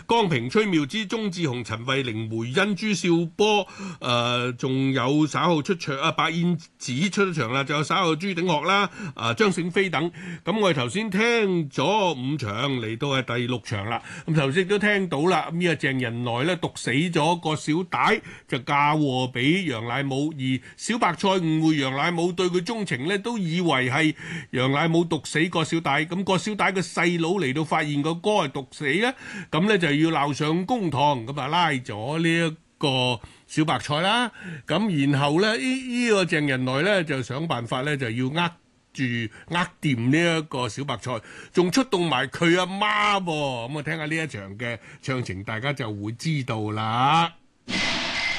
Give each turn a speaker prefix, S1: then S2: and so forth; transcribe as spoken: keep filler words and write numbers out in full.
S1: 江平、崔妙芝、鐘志雄、陳慧玲、梅欣、朱少波，誒仲有稍後出場啊，白燕子出咗場啦，仲有稍後朱鼎岳啦，啊張醒飛等。咁我哋頭先聽咗五場，嚟到係第六場啦。咁頭先都聽到啦，咁呢個鄭仁來咧毒死咗個小帶，就嫁禍俾楊乃武，而小白菜誤會楊乃武對佢鍾情咧，都以為係楊乃武毒死個小帶。咁個小帶嘅細佬嚟到發現個哥係毒死咧，咁咧就要鬧上公堂，咁啊拉咗呢一個小白菜啦。咁然後咧呢呢個鄭仁來咧就想辦法咧就要呃住呃掂呢一個小白菜，仲出動埋佢阿媽噃。咁啊聽下呢一場嘅詳情，大家就會知道啦。